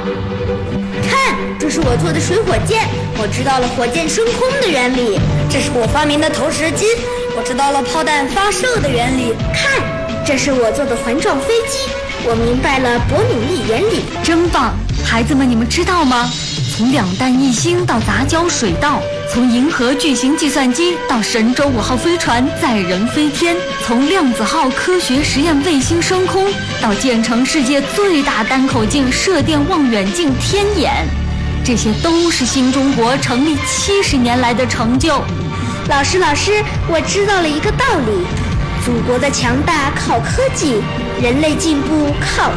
看，这是我做的水火箭，我知道了火箭升空的原理。 这是我发明的投石机，我知道了炮弹发射的原理。 看，这是我做的环状飞机，我明白了伯努利原理。 真棒！孩子们，你们知道吗？从两弹一星到杂交水稻，从银河巨型计算机到神舟5号飞船载人飞天，从量子号科学实验卫星升空到建成世界最大单口径射电望远镜天眼，这些都是新中国成立70年来的成就。 老师，我知道了一个道理：祖国的强大靠科技，人类进步靠